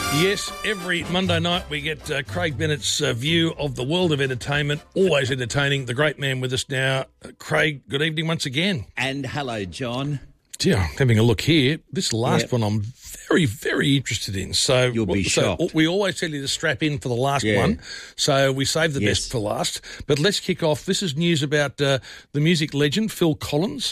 Yes, every Monday night we get Craig Bennett's view of the world of entertainment, always entertaining. The great man with us now. Craig, good evening once again. And hello, John. Gee, I'm having a look here. This last one I'm very, very interested in. So you'll be shocked. We always tell you to strap in for the last one, so we save the best for last. But let's kick off. This is news about the music legend Phil Collins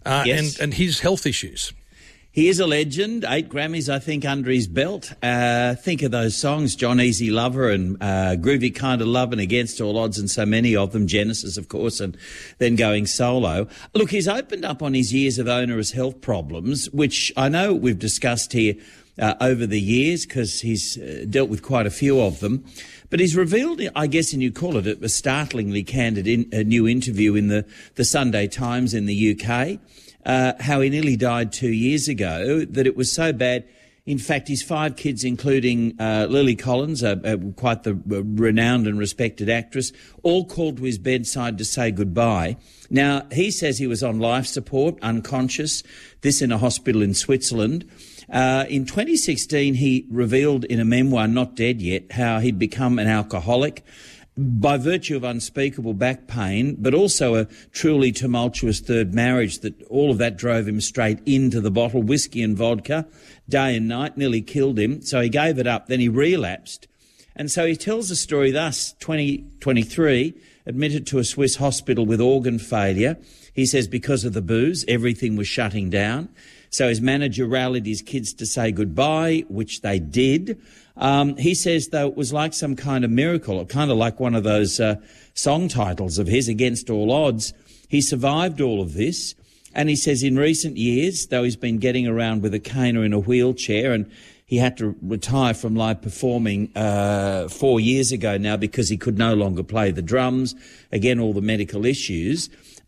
and his health issues. He is a legend, 8 Grammys, I think, under his belt. Think of those songs, John, Easy Lover and Groovy Kind of Love and Against All Odds, and so many of them, Genesis, of course, and then going solo. Look, he's opened up on his years of onerous health problems, which I know we've discussed here over the years because he's dealt with quite a few of them. But he's revealed, I guess, and you call it a startlingly candid new interview in the Sunday Times in the UK, how he nearly died 2 years ago, that it was so bad. In fact, his 5 kids, including Lily Collins, quite the renowned and respected actress, all called to his bedside to say goodbye. Now, he says he was on life support, unconscious, this in a hospital in Switzerland. In 2016, he revealed in a memoir, Not Dead Yet, how he'd become an alcoholic by virtue of unspeakable back pain, but also a truly tumultuous third marriage, that all of that drove him straight into the bottle, whiskey and vodka, day and night, nearly killed him. So he gave it up. Then he relapsed. And so he tells the story thus, 2023, admitted to a Swiss hospital with organ failure. He says because of the booze, everything was shutting down. So his manager rallied his kids to say goodbye, which they did. He says, though, it was like some kind of miracle, or kind of like one of those song titles of his, Against All Odds. He survived all of this. And he says in recent years, though he's been getting around with a cane or in a wheelchair, and he had to retire from live performing 4 years ago now because he could no longer play the drums. Again, all the medical issues.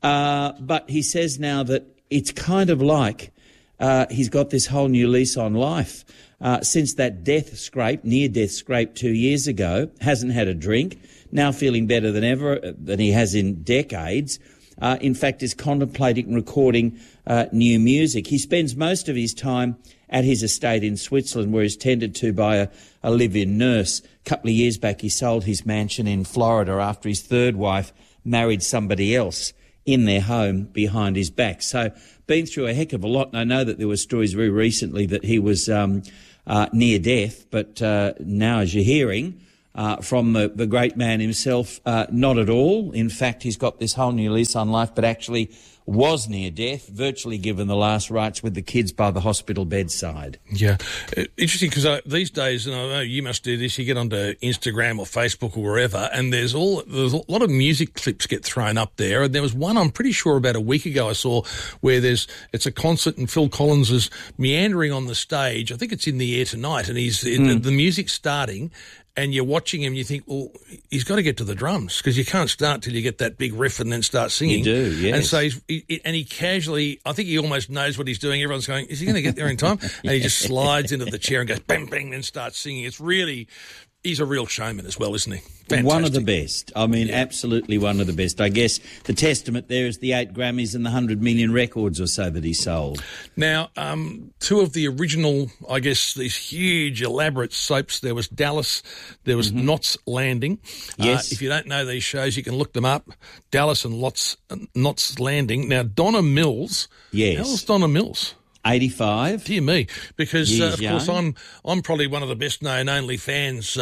But he says now that it's kind of like he's got this whole new lease on life. Since that near-death scrape 2 years ago, hasn't had a drink, now feeling better than ever, than he has in decades. In fact, is contemplating recording new music. He spends most of his time at his estate in Switzerland, where he's tended to by a live-in nurse. A couple of years back, he sold his mansion in Florida after his third wife married somebody else in their home behind his back. So been through a heck of a lot, and I know that there were stories very recently that he was near death, but now, as you're hearing from the great man himself, not at all. In fact, he's got this whole new lease on life, but actually was near death, virtually given the last rites with the kids by the hospital bedside. Yeah. Interesting, because these days, and I know you must do this, you get onto Instagram or Facebook or wherever, and there's a lot of music clips get thrown up there. And there was one, I'm pretty sure about a week ago I saw, where it's a concert and Phil Collins is meandering on the stage. I think it's in the air tonight, and the music's starting, and you're watching him and you think, well, he's got to get to the drums, because you can't start till you get that big riff and then start singing. You do, yes. And so he casually, I think he almost knows what he's doing. Everyone's going, is he going to get there in time? And he just slides into the chair and goes bang, bang, and starts singing. It's really, he's a real showman as well, isn't he? Fantastic. One of the best. I mean, absolutely one of the best. I guess the testament there is the 8 Grammys and the 100 million records or so that he sold. Now, 2 of the original, I guess, these huge, elaborate soaps, there was Dallas, there was Knots Landing. Yes. If you don't know these shows, you can look them up. Dallas and Knots Landing. Now, Donna Mills. Yes. How old's Donna Mills? 85. Dear me, because of young. course I'm probably one of the best known OnlyFans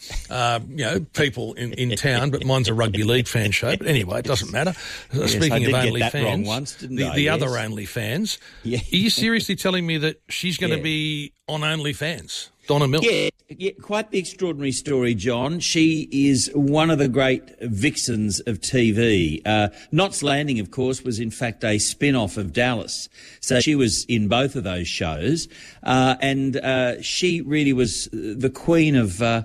people in town, but mine's a rugby league fan show. But anyway, it doesn't matter. Yes, Speaking I of did OnlyFans, get that wrong once, didn't I? The Yes. other OnlyFans. Yeah. Are you seriously telling me that she's going to be on OnlyFans? Donna Mills. Yeah, quite the extraordinary story, John. She is one of the great vixens of TV. Knots Landing, of course, was in fact a spin-off of Dallas. So she was in both of those shows. And she really was the queen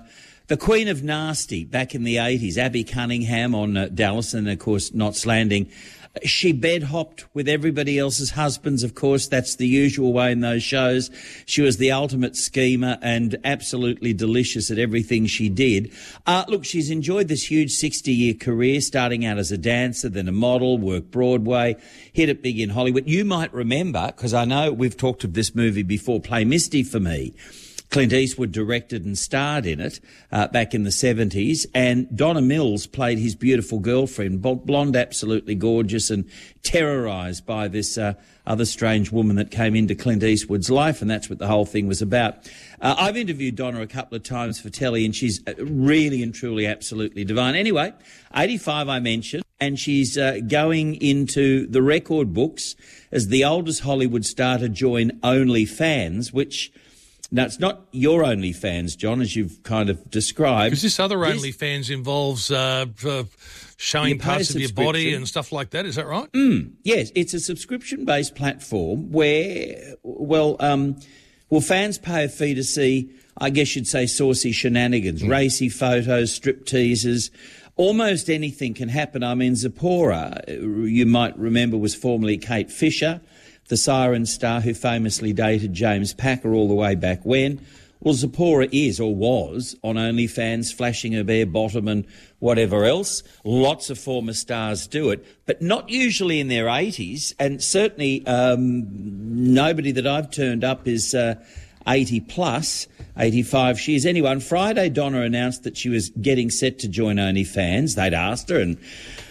of nasty back in the 80s. Abby Cunningham on Dallas, and of course Knots Landing. She bed-hopped with everybody else's husbands, of course. That's the usual way in those shows. She was the ultimate schemer and absolutely delicious at everything she did. Look, she's enjoyed this huge 60-year career, starting out as a dancer, then a model, worked Broadway, hit it big in Hollywood. You might remember, because I know we've talked of this movie before, Play Misty for Me. Clint Eastwood directed and starred in it back in the 70s, and Donna Mills played his beautiful girlfriend, blonde, absolutely gorgeous, and terrorised by this other strange woman that came into Clint Eastwood's life, and that's what the whole thing was about. I've interviewed Donna a couple of times for telly, and she's really and truly absolutely divine. Anyway, 85 I mentioned, and she's going into the record books as the oldest Hollywood star to join OnlyFans, which... Now, it's not your OnlyFans, John, as you've kind of described. Because this other OnlyFans involves showing parts of your body and stuff like that. Is that right? Yes, it's a subscription-based platform where, fans pay a fee to see, I guess you'd say, saucy shenanigans, racy photos, strip teasers. Almost anything can happen. I mean, Zipporah, you might remember, was formerly Kate Fisher, the Siren star who famously dated James Packer all the way back when. Well, Zipporah is, or was, on OnlyFans, flashing her bare bottom and whatever else. Lots of former stars do it, but not usually in their 80s, and certainly nobody that I've turned up is 80 plus, 85 she is. Anyway, on Friday, Donna announced that she was getting set to join OnlyFans. They'd asked her, and,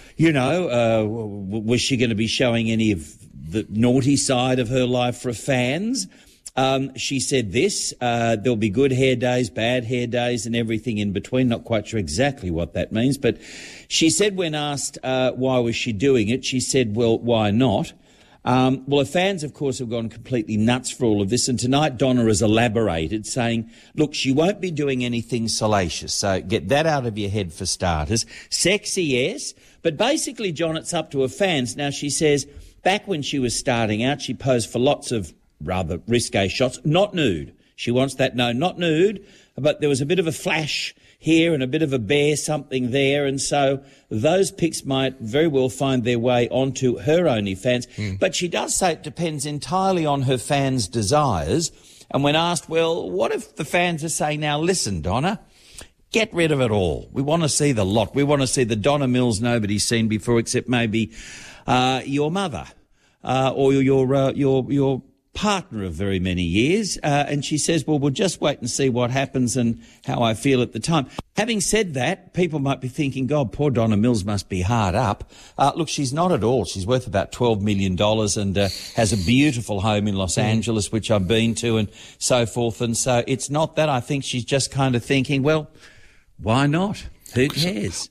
was she going to be showing any of the naughty side of her life for fans? She said this, there'll be good hair days, bad hair days, and everything in between. Not quite sure exactly what that means, but she said when asked why was she doing it, she said, well, why not? Her fans, of course, have gone completely nuts for all of this, and tonight Donna has elaborated, saying, look, she won't be doing anything salacious, so get that out of your head for starters. Sexy, yes, but basically, John, it's up to her fans. Now, she says, back when she was starting out, she posed for lots of rather risque shots, not nude. She wants that, no, not nude, but there was a bit of a flash here and a bit of a bare something there, and so those pics might very well find their way onto her OnlyFans. But she does say it depends entirely on her fans' desires, and when asked, well, what if the fans are saying, now listen, Donna, get rid of it all. We want to see the lot. We want to see the Donna Mills nobody's seen before except maybe your mother or your partner of very many years. And she says, well, we'll just wait and see what happens and how I feel at the time. Having said that, people might be thinking, God, poor Donna Mills must be hard up. Look, she's not at all. She's worth about $12 million and has a beautiful home in Los Angeles, which I've been to and so forth. And so it's not that. I think she's just kind of thinking, well, why not? Who cares?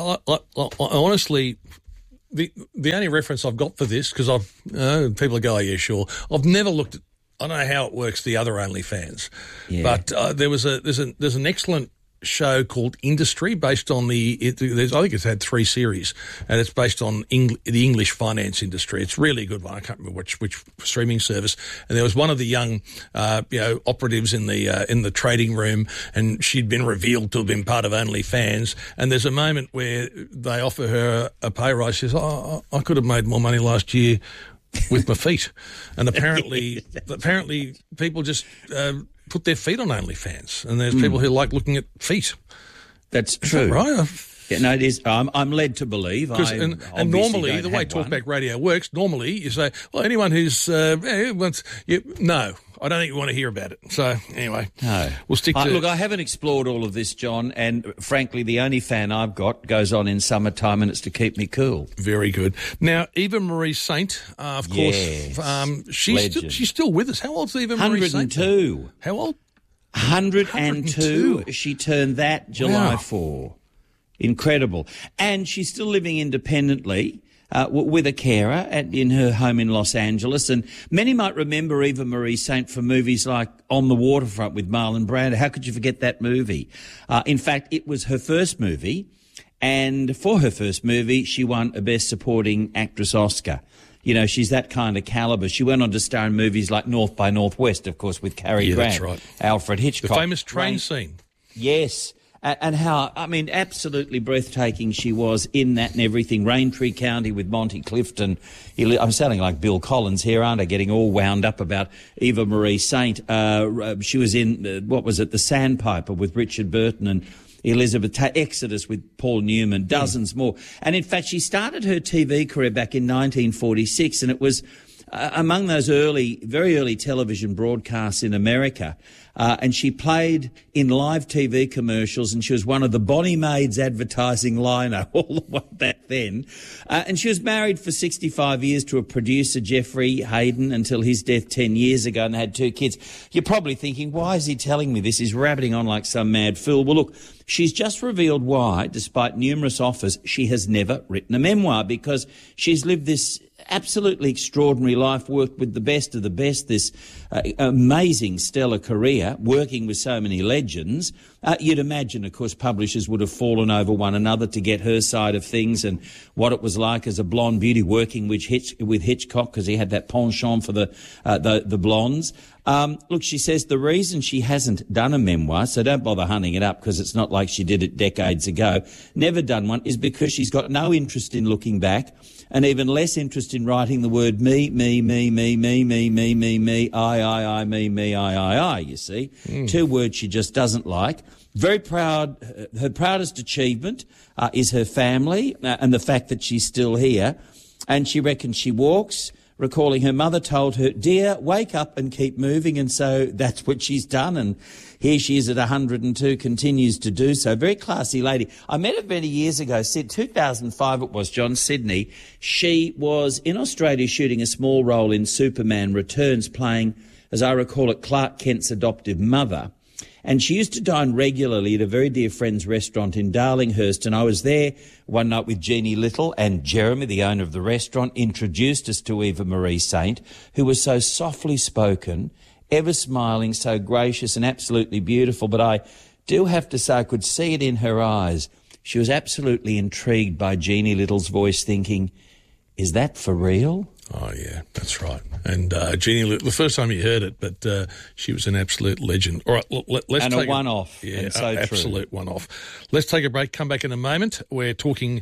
Honestly, the only reference I've got for this, because people go, oh, yeah, sure. I've never looked at, I don't know how it works, the other OnlyFans. Yeah. But there's an excellent show called Industry based on I think it's had 3 series, and it's based on the English finance industry. It's really a good one. I can't remember which streaming service. And there was one of the young, operatives in the trading room, and she'd been revealed to have been part of OnlyFans. And there's a moment where they offer her a pay rise. She says, "Oh, I could have made more money last year with my feet." And apparently people just put their feet on OnlyFans, and there's people who like looking at feet. That's true. Is that right? Yeah, no, it is. I'm led to believe. And normally, the way Talkback Radio works, normally you say, well, anyone who's no, I don't think you want to hear about it. So anyway, no. We'll stick to... Look, I haven't explored all of this, John, and frankly, the only fan I've got goes on in summertime, and it's to keep me cool. Very good. Now, Eva Marie Saint, of course, she's still with us. How old's Eva Marie Saint? 102. How old? 102. She turned that July 4. Incredible. And she's still living independently with a carer in her home in Los Angeles. And many might remember Eva Marie Saint from movies like On the Waterfront with Marlon Brando. How could you forget that movie? In fact, it was her first movie. And for her first movie, she won a Best Supporting Actress Oscar. You know, she's that kind of calibre. She went on to star in movies like North by Northwest, of course, with Cary Grant. That's right. Alfred Hitchcock. The famous train scene. Yes. And how, I mean, absolutely breathtaking she was in that and everything. Raintree County with Monty Clifton. I'm sounding like Bill Collins here, aren't I? Getting all wound up about Eva Marie Saint. She was in, The Sandpiper with Richard Burton and Elizabeth Exodus with Paul Newman, dozens more. And in fact, she started her TV career back in 1946, and it was among those very early television broadcasts in America. and she played in live TV commercials, and she was one of the Bonnie Maids advertising lino all the way back then. And she was married for 65 years to a producer, Jeffrey Hayden, until his death 10 years ago, and they had 2 kids. You're probably thinking, why is he telling me this? He's rabbiting on like some mad fool. Well, look, she's just revealed why, despite numerous offers, she has never written a memoir, because she's lived this absolutely extraordinary life, worked with the best of the best, this amazing stellar career, working with so many legends. You'd imagine, of course, publishers would have fallen over one another to get her side of things and what it was like as a blonde beauty working with Hitchcock, because he had that penchant for the blondes. Look, she says the reason she hasn't done a memoir, so don't bother hunting it up because it's not like she did it decades ago, never done one, is because she's got no interest in looking back and even less interest in writing the word me, I, me, I, you see. 2 words she just doesn't like. Very proud. Her proudest achievement is her family and the fact that she's still here. And she reckons she walks, recalling her mother told her, "Dear, wake up and keep moving." And so that's what she's done. And here she is at 102, continues to do so. Very classy lady. I met her many years ago, 2005 it was, John, Sydney. She was in Australia shooting a small role in Superman Returns, playing, as I recall it, Clark Kent's adoptive mother. And she used to dine regularly at a very dear friend's restaurant in Darlinghurst. And I was there one night with Jeannie Little, and Jeremy, the owner of the restaurant, introduced us to Eva Marie Saint, who was so softly spoken, ever smiling, so gracious and absolutely beautiful. But I do have to say, I could see it in her eyes. She was absolutely intrigued by Jeannie Little's voice, thinking, is that for real? Oh, yeah, that's right. And Jeannie Little, the first time you heard it, but she was an absolute legend. All right, let's and take a one-off. Yeah, and so absolute one-off. Let's take a break, come back in a moment. We're talking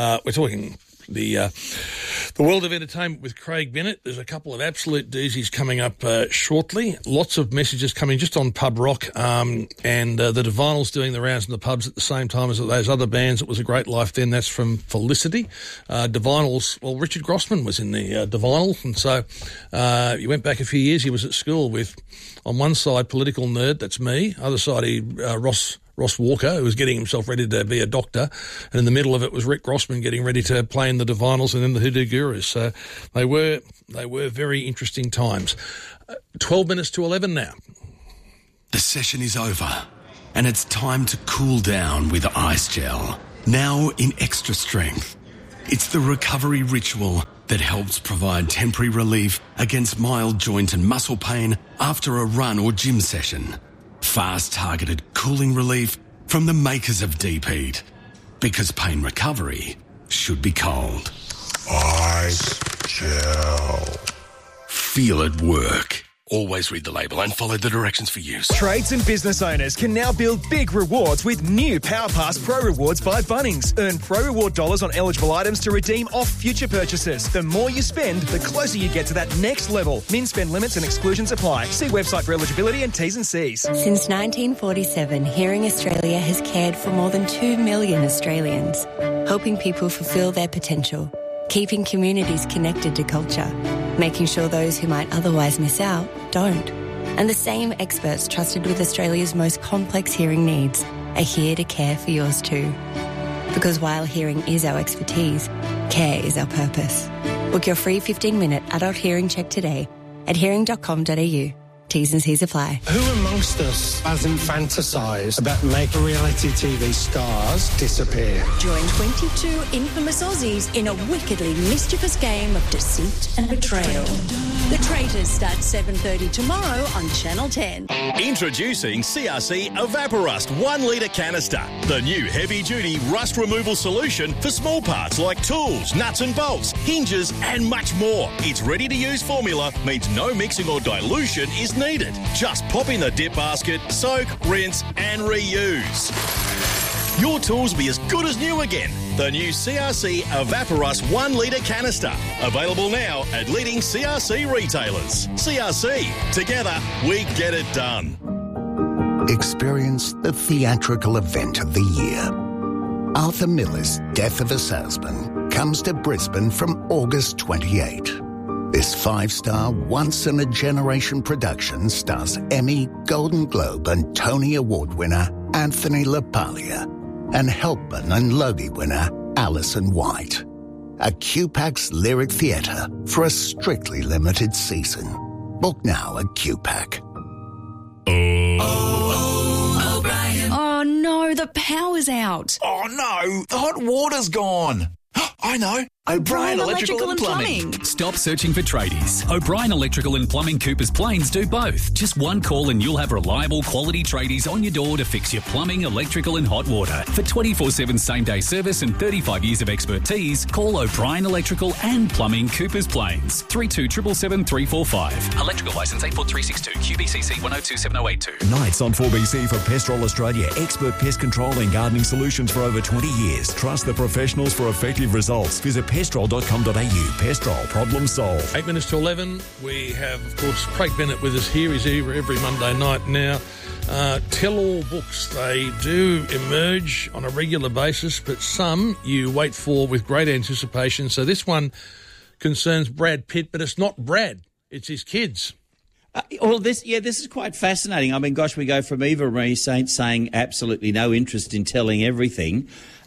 the world of entertainment with Craig Bennett. There's a couple of absolute doozies coming up shortly. Lots of messages coming just on pub rock, and the Divinals doing the rounds in the pubs at the same time as those other bands. It was a great life then. That's from Felicity. Divinals, well, Richard Grossman was in the Divinals, and so you went back a few years. He was at school with, on one side, political nerd, that's me. Other side, Ross Walker, who was getting himself ready to be a doctor, and in the middle of it was Rick Grossman getting ready to play in the Divinals and then the Hoodoo Gurus. So they were very interesting times. 12 minutes to 11 now. The session is over, and it's time to cool down with Ice Gel, now in extra strength. It's the recovery ritual that helps provide temporary relief against mild joint and muscle pain after a run or gym session. Fast targeted cooling relief from the makers of Deep Heat. Because pain recovery should be cold. Ice Gel. Feel it work. Always read the label and follow the directions for use. Trades and business owners can now build big rewards with new PowerPass Pro Rewards by Bunnings. Earn Pro Reward dollars on eligible items to redeem off future purchases. The more you spend, the closer you get to that next level. Min spend limits and exclusions apply. See website for eligibility and T's and C's. Since 1947, Hearing Australia has cared for more than 2 million Australians, helping people fulfil their potential, keeping communities connected to culture, making sure those who might otherwise miss out don't. And the same experts trusted with Australia's most complex hearing needs are here to care for yours too. Because while hearing is our expertise, care is our purpose. Book your free 15-minute adult hearing check today at hearing.com.au. T's and C's apply. Who amongst us hasn't fantasised about making reality TV stars disappear? Join 22 infamous Aussies in a wickedly mischievous game of deceit and betrayal. The Traitors starts 7:30 tomorrow on Channel 10. Introducing CRC Evaporust 1 litre canister, the new heavy-duty rust removal solution for small parts like tools, nuts and bolts, hinges and much more. Its ready-to-use formula means no mixing or dilution is needed. Just pop in the dip basket, soak, rinse and reuse. Your tools will be as good as new again. The new CRC Evaporust 1 litre canister. Available now at leading CRC retailers. CRC. Together, we get it done. Experience the theatrical event of the year. Arthur Miller's Death of a Salesman comes to Brisbane from August 28. This 5-star, once-in-a-generation production stars Emmy, Golden Globe and Tony Award winner Anthony LaPaglia and Helpman and Logie winner Alison White. At QPAC's Lyric Theatre for a strictly limited season. Book now at QPAC. Oh no, the power's out. Oh no, the hot water's gone. I know. O'Brien Electrical and Plumbing. Stop searching for tradies. O'Brien Electrical and Plumbing Coopers Plains do both. Just one call and you'll have reliable quality tradies on your door to fix your plumbing, electrical and hot water. For 24/7 same-day service and 35 years of expertise, call O'Brien Electrical and Plumbing Coopers Plains. 3277 345. Electrical licence 84362 QBCC 102782. Nights on 4BC for Pestrol Australia. Expert pest control and gardening solutions for over 20 years. Trust the professionals for effective results. Visit pestrol.com.au. Pestrol, problem solved. 8 minutes to 11. We have, of course, Craig Bennett with us here. He's here every Monday night now. Tell-all books, they do emerge on a regular basis, but some you wait for with great anticipation. So this one concerns Brad Pitt, but it's not Brad. It's his kids. This is quite fascinating. I mean, gosh, we go from Eva Marie Saint saying absolutely no interest in telling everything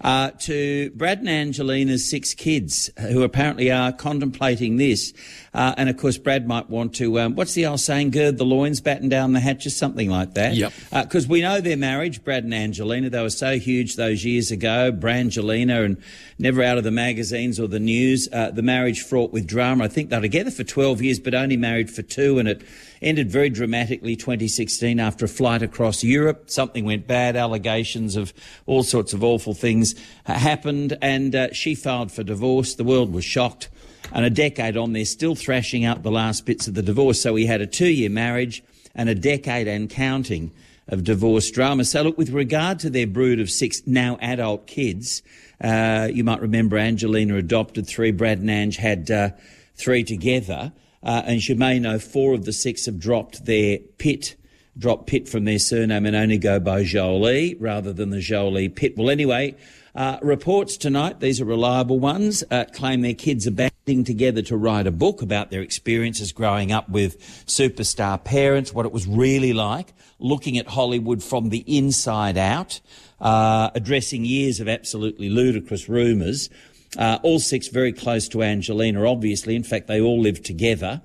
to Brad and Angelina's 6 kids who apparently are contemplating this. And, of course, Brad might want to, what's the old saying, gird the loins, batten down the hatches, something like that. Yep. Because we know their marriage, Brad and Angelina, they were so huge those years ago, Brangelina, and never out of the magazines or the news. The marriage fraught with drama. I think they were together for 12 years but only married for 2, and it ended very dramatically 2016 after a flight across Europe. Something went bad, allegations of all sorts of awful things happened, and she filed for divorce. The world was shocked. And a decade on, they're still thrashing out the last bits of the divorce. So we had a 2-year marriage and a decade and counting of divorce drama. So look, with regard to their brood of 6 now adult kids, you might remember Angelina adopted 3, Brad and Ange had 3 together. And you may know 4 of the 6 have dropped Pitt from their surname and only go by Jolie rather than the Jolie Pitt. Well, anyway, reports tonight, these are reliable ones, claim their kids are banding together to write a book about their experiences growing up with superstar parents, what it was really like, looking at Hollywood from the inside out, addressing years of absolutely ludicrous rumours. All 6 very close to Angelina, obviously. In fact, they all live together.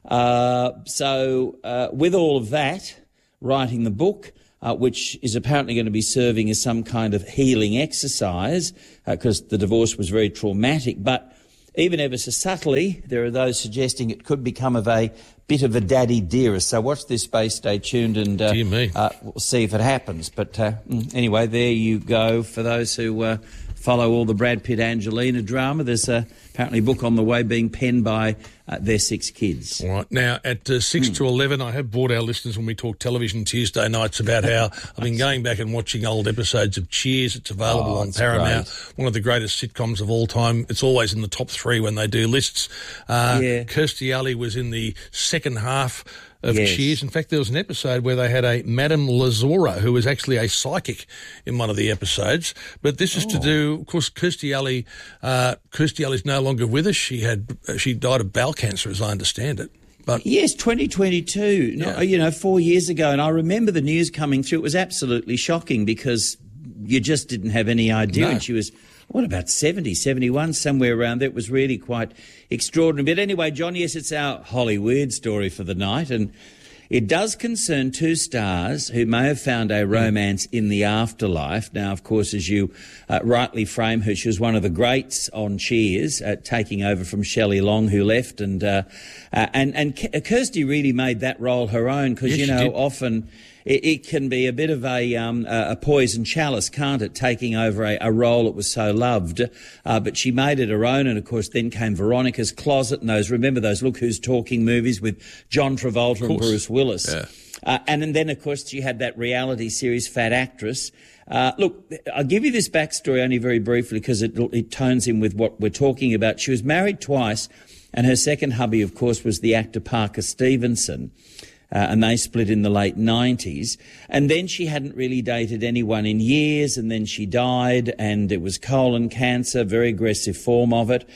So with all of that, writing the book, which is apparently going to be serving as some kind of healing exercise, because the divorce was very traumatic. But even ever so subtly, there are those suggesting it could become of a bit of a daddy dearest. So watch this space, stay tuned, and we'll see if it happens. But anyway, there you go. For those who follow all the Brad Pitt Angelina drama, there's apparently a book on the way being penned by their 6 kids. All right. Now, at 6 to 11, I have brought our listeners when we talk television Tuesday nights about how I've been going back and watching old episodes of Cheers. It's available on Paramount. Great. One of the greatest sitcoms of all time. It's always in the top 3 when they do lists. Kirstie Alley was in the second half of Cheers. In fact, there was an episode where they had a Madame Lazora, who was actually a psychic in one of the episodes. But this is to do, of course, Kirstie Alley's no longer with us. She died of bowel cancer, as I understand it. But yes, 2022, 4 years ago. And I remember the news coming through. It was absolutely shocking because you just didn't have any idea. No. And she was, about 70, 71, somewhere around there. It was really quite extraordinary. But anyway, John, yes, it's our Hollywood story for the night. And it does concern 2 stars who may have found a romance in the afterlife. Now, of course, as you rightly frame her, she was one of the greats on Cheers, taking over from Shelley Long, who left. And Kirstie really made that role her own because, often it can be a bit of a poison chalice, can't it, taking over a role that was so loved. But she made it her own, and, of course, then came Veronica's Closet and those Look Who's Talking movies with John Travolta and Bruce Willis. Yeah. And then, of course, she had that reality series, Fat Actress. Look, I'll give you this backstory only very briefly because it tones in with what we're talking about. She was married twice, and her second hubby, of course, was the actor Parker Stevenson. And they split in the late 90s. And then she hadn't really dated anyone in years, and then she died, and it was colon cancer, very aggressive form of it.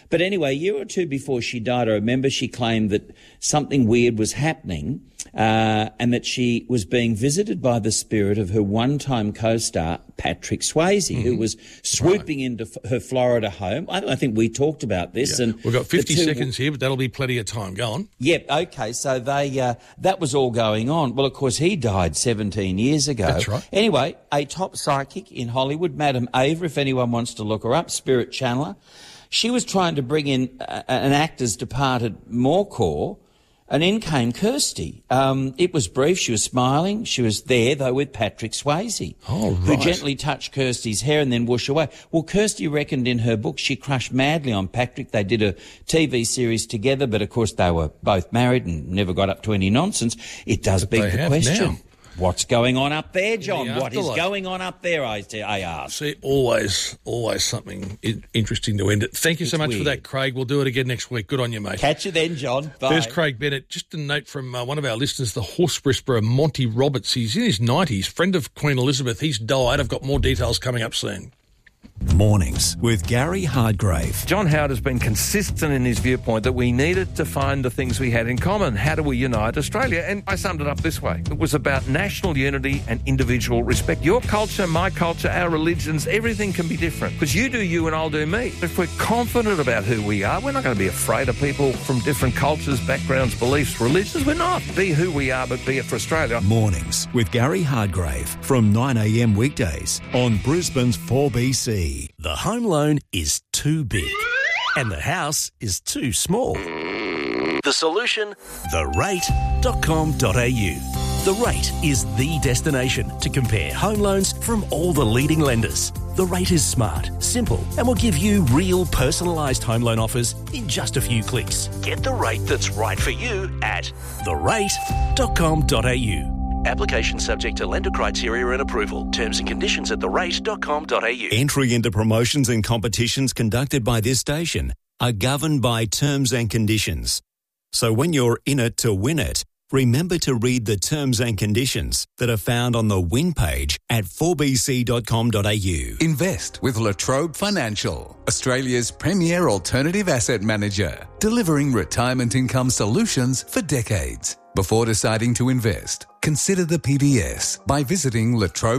But anyway, a year or two before she died, I remember she claimed that something weird was happening and that she was being visited by the spirit of her one-time co-star, Patrick Swayze, who was swooping into her Florida home. I think we talked about this. Yeah. And we've got 50 seconds here, but that'll be plenty of time. Go on. Yep, okay, so that was all going on. Well, of course, he died 17 years ago. That's right. Anyway, a top psychic in Hollywood, Madame Ava, if anyone wants to look her up, spirit channeler, she was trying to bring in an actor's departed Morcor, and in came Kirsty. It was brief. She was smiling. She was there, though, with Patrick Swayze, who gently touched Kirsty's hair and then whooshed away. Well, Kirsty reckoned in her book she crushed madly on Patrick. They did a TV series together, but, of course, they were both married and never got up to any nonsense. It does beg the question. Now. What's going on up there, John? What is going on up there, I ask? See, always something interesting to end it. Thank you so much for that, Craig. We'll do it again next week. Good on you, mate. Catch you then, John. Bye. There's Craig Bennett. Just a note from one of our listeners, the horse whisperer, Monty Roberts. He's in his 90s, friend of Queen Elizabeth. He's died. I've got more details coming up soon. Mornings with Gary Hardgrave. John Howard has been consistent in his viewpoint that we needed to find the things we had in common. How do we unite Australia? And I summed it up this way. It was about national unity and individual respect. Your culture, my culture, our religions, everything can be different. Because you do you and I'll do me. If we're confident about who we are, we're not going to be afraid of people from different cultures, backgrounds, beliefs, religions. We're not. Be who we are, but be it for Australia. Mornings with Gary Hardgrave from 9 a.m. weekdays on Brisbane's 4BC. The home loan is too big and the house is too small. The solution? therate.com.au. The Rate is the destination to compare home loans from all the leading lenders. The Rate is smart, simple, and will give you real personalised home loan offers in just a few clicks. Get the rate that's right for you at therate.com.au. Application subject to lender criteria and approval. Terms and conditions at therate.com.au. Entry into promotions and competitions conducted by this station are governed by terms and conditions. So when you're in it to win it, remember to read the terms and conditions that are found on the win page at 4bc.com.au. Invest with La Trobe Financial, Australia's premier alternative asset manager, delivering retirement income solutions for decades. Before deciding to invest, consider the PBS by visiting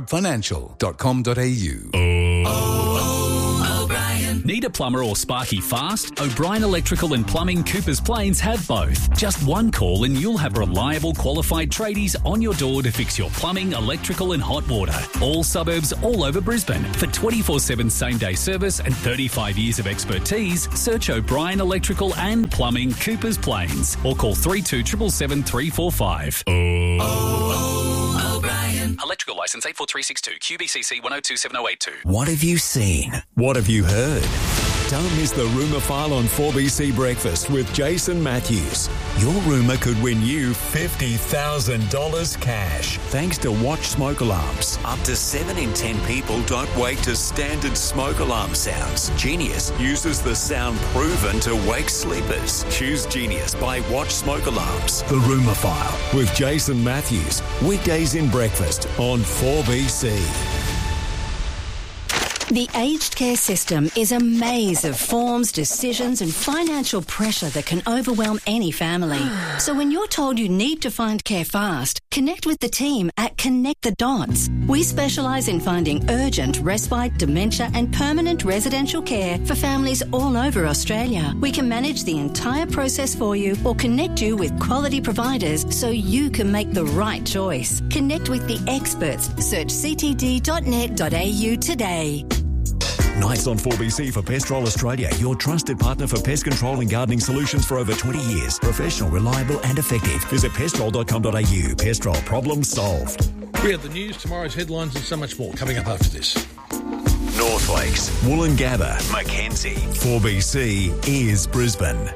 latrobefinancial.com.au. Need a plumber or sparky fast? O'Brien Electrical and Plumbing Coopers Plains have both. Just one call and you'll have reliable qualified tradies on your door to fix your plumbing, electrical and hot water. All suburbs all over Brisbane. For 24/7 same-day service and 35 years of expertise, search O'Brien Electrical and Plumbing Coopers Plains or call 3277 345. O'Brien. Electrical licence 84362 QBCC 10278082. What have you seen? What have you heard? Don't miss the Rumour File on 4BC Breakfast with Jason Matthews. Your rumour could win you $50,000 cash thanks to Watch Smoke Alarms. Up to 7 in 10 people don't wake to standard smoke alarm sounds. Genius uses the sound proven to wake sleepers. Choose Genius by Watch Smoke Alarms. The Rumour File with Jason Matthews. Weekdays in breakfast on 4BC. The aged care system is a maze of forms, decisions and financial pressure that can overwhelm any family. So when you're told you need to find care fast, connect with the team at Connect the Dots. We specialise in finding urgent, respite, dementia and permanent residential care for families all over Australia. We can manage the entire process for you or connect you with quality providers so you can make the right choice. Connect with the experts. Search ctd.net.au today. Nights on 4BC for Pestrol Australia, your trusted partner for pest control and gardening solutions for over 20 years. Professional, reliable and effective. Visit pestrol.com.au. Pestrol, problem solved. We have the news, tomorrow's headlines and so much more coming up after this. North Lakes, Woolloongabba, Mackenzie. 4BC is Brisbane.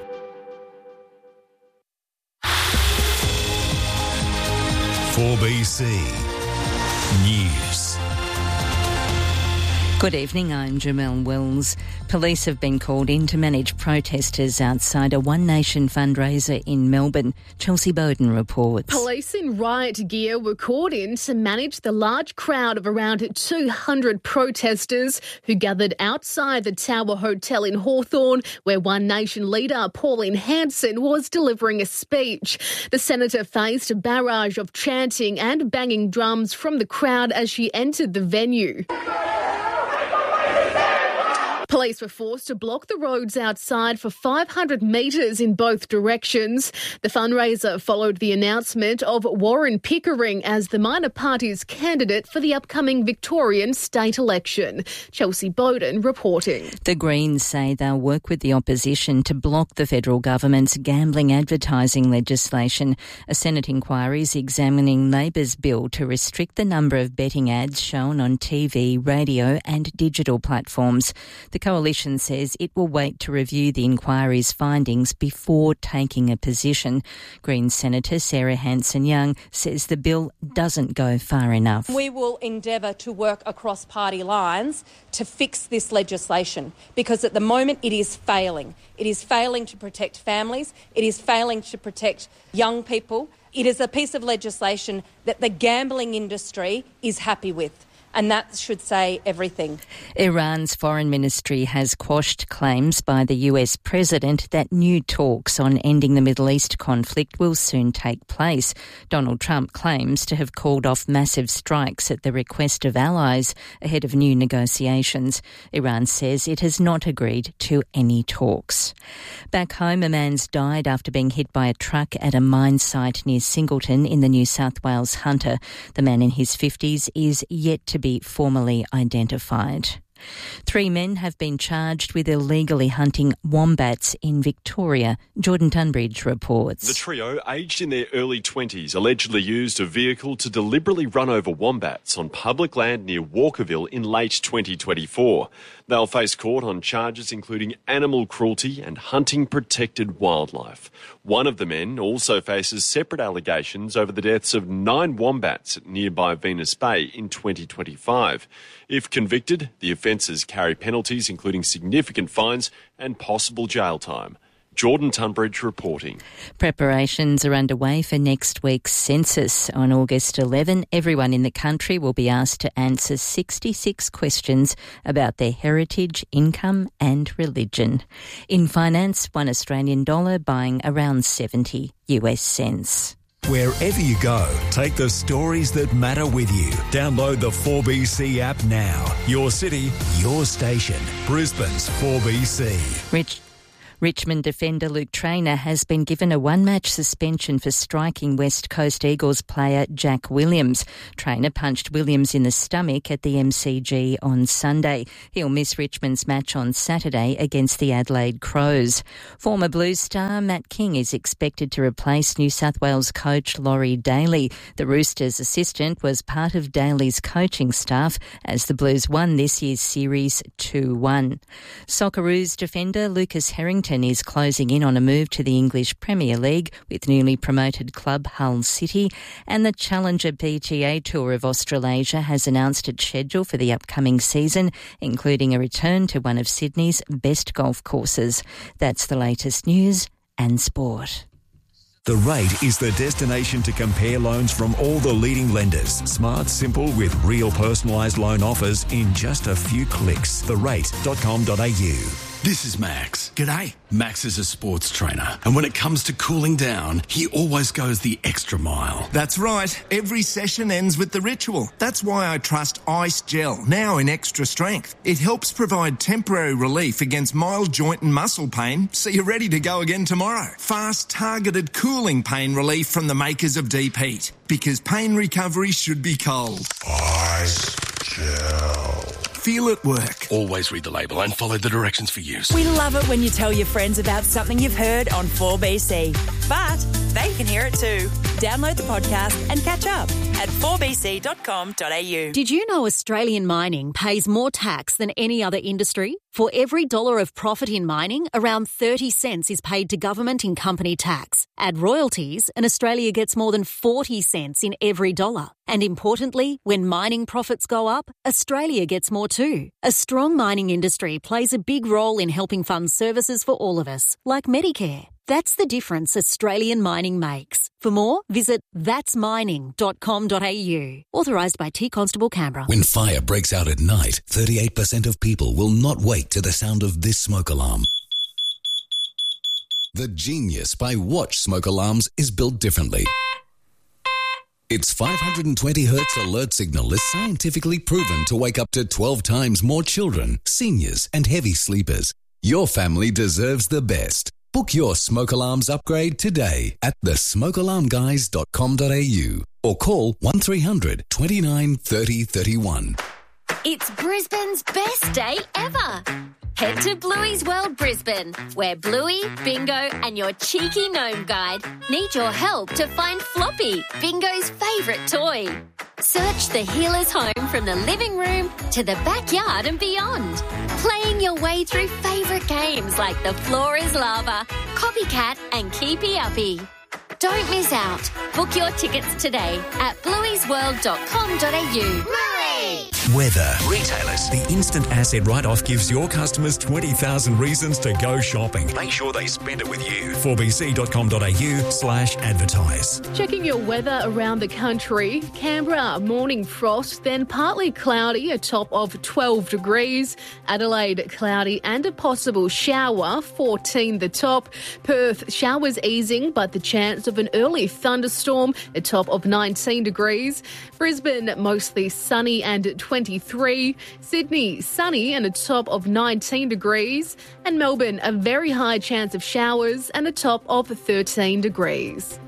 Good evening, I'm Jamelle Wills. Police have been called in to manage protesters outside a One Nation fundraiser in Melbourne. Chelsea Bowden reports. Police in riot gear were called in to manage the large crowd of around 200 protesters who gathered outside the Tower Hotel in Hawthorn, where One Nation leader Pauline Hanson was delivering a speech. The senator faced a barrage of chanting and banging drums from the crowd as she entered the venue. Police were forced to block the roads outside for 500 metres in both directions. The fundraiser followed the announcement of Warren Pickering as the minor party's candidate for the upcoming Victorian state election. Chelsea Bowden reporting. The Greens say they'll work with the opposition to block the federal government's gambling advertising legislation. A Senate inquiry is examining Labor's bill to restrict the number of betting ads shown on TV, radio and digital platforms. The Coalition says it will wait to review the inquiry's findings before taking a position. Greens Senator Sarah Hanson-Young says the bill doesn't go far enough. We will endeavour to work across party lines to fix this legislation because at the moment it is failing. It is failing to protect families. It is failing to protect young people. It is a piece of legislation that the gambling industry is happy with. And that should say everything. Iran's foreign ministry has quashed claims by the US president that new talks on ending the Middle East conflict will soon take place. Donald Trump claims to have called off massive strikes at the request of allies ahead of new negotiations. Iran says it has not agreed to any talks. Back home, a man's died after being hit by a truck at a mine site near Singleton in the New South Wales Hunter. The man in his 50s is yet to be formally identified. 3 men have been charged with illegally hunting wombats in Victoria. Jordan Tunbridge reports. The trio, aged in their early 20s, allegedly used a vehicle to deliberately run over wombats on public land near Walkerville in late 2024. They'll face court on charges including animal cruelty and hunting protected wildlife. One of the men also faces separate allegations over the deaths of 9 wombats at nearby Venus Bay in 2025. If convicted, the offences carry penalties including significant fines and possible jail time. Jordan Tunbridge reporting. Preparations are underway for next week's census. On August 11, everyone in the country will be asked to answer 66 questions about their heritage, income and religion. In finance, $1 Australian buying around 70 US cents. Wherever you go, take the stories that matter with you. Download the 4BC app now. Your city, your station. Brisbane's 4BC. Richmond defender Luke Traynor has been given a one-match suspension for striking West Coast Eagles player Jack Williams. Traynor punched Williams in the stomach at the MCG on Sunday. He'll miss Richmond's match on Saturday against the Adelaide Crows. Former Blues star Matt King is expected to replace New South Wales coach Laurie Daly. The Roosters' assistant was part of Daly's coaching staff as the Blues won this year's series 2-1. Socceroos defender Lucas Harrington is closing in on a move to the English Premier League with newly promoted club Hull City, and the Challenger PGA Tour of Australasia has announced its schedule for the upcoming season, including a return to one of Sydney's best golf courses. That's the latest news and sport. The Rate is the destination to compare loans from all the leading lenders. Smart, simple, with real personalised loan offers in just a few clicks. therate.com.au. This is Max. G'day. Max is a sports trainer, and when it comes to cooling down, he always goes the extra mile. That's right. Every session ends with the ritual. That's why I trust Ice Gel, now in extra strength. It helps provide temporary relief against mild joint and muscle pain, so you're ready to go again tomorrow. Fast, targeted cooling pain relief from the makers of Deep Heat, because pain recovery should be cold. Ice Gel. Feel it work. Always read the label and follow the directions for use. We love it when you tell your friends about something you've heard on 4BC. But they can hear it too. Download the podcast and catch up. at 4bc.com.au. Did you know Australian mining pays more tax than any other industry? For every $1 of profit in mining, around 30 cents is paid to government in company tax. Add royalties and Australia gets more than 40 cents in every dollar. And importantly, when mining profits go up, Australia gets more too. A strong mining industry plays a big role in helping fund services for all of us, like Medicare. That's the difference Australian mining makes. For more, visit thatsmining.com.au. Authorised by T Constable Canberra. When fire breaks out at night, 38% of people will not wake to the sound of this smoke alarm. The genius by Watch smoke alarms is built differently. Its 520 Hz alert signal is scientifically proven to wake up to 12 times more children, seniors and heavy sleepers. Your family deserves the best. Book your smoke alarms upgrade today at thesmokealarmguys.com.au or call 1300 29 30 31. It's Brisbane's best day ever. Head to Bluey's World Brisbane, where Bluey, Bingo and your cheeky gnome guide need your help to find Floppy, Bingo's favourite toy. Search the healer's home from the living room to the backyard and beyond, playing your way through favourite games like The Floor is Lava, Copycat and Keepy Uppy. Don't miss out. Book your tickets today at blueysworld.com.au. Weather. Retailers. The instant asset write-off gives your customers 20,000 reasons to go shopping. Make sure they spend it with you. 4bc.com.au/advertise. Checking your weather around the country. Canberra, morning frost, then partly cloudy, a top of 12 degrees. Adelaide, cloudy and a possible shower, 14 the top. Perth, showers easing, but the chance of an early thunderstorm, a top of 19 degrees. Brisbane, mostly sunny and 23. Sydney, sunny and a top of 19 degrees. And Melbourne, a very high chance of showers and a top of 13 degrees.